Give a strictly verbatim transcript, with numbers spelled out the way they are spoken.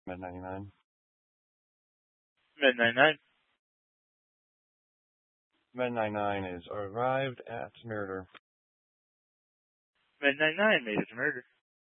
Med ninety-nine. Med ninety-nine. Med ninety-nine is arrived at Meritor. Med ninety-nine made it to murder.